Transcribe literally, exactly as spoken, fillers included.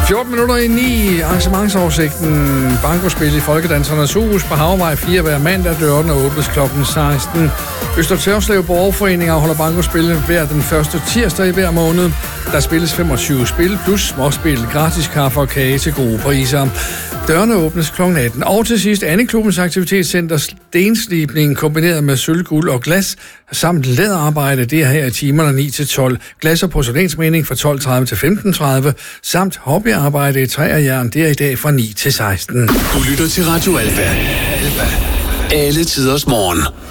fjorten minutter i ni, arrangementsoversigten. Bankospil i Folkedansernes Hus på Havvej fire hver mandag. Dørene åbnes klokken seksten. Øster Tørslev Borgerforening afholder bankospil hver den første tirsdag i hver måned. Der spilles femogtyve spil plus småspil, gratis kaffe og kage til gode priser. Dørene åbnes klokken atten. Og til sidst Anneklubbens aktivitetscenter stenslibning kombineret med sølv, guld og glas samt læderarbejde. Det er her i timerne ni til tolv. Glas- og porcelænsmening fra tolv tredive til femten tredive samt hobbyarbejde i træ og jern. Det er i dag fra ni til seksten. Du lytter til Radio Alfa. Alfa. Alle tiders morgen.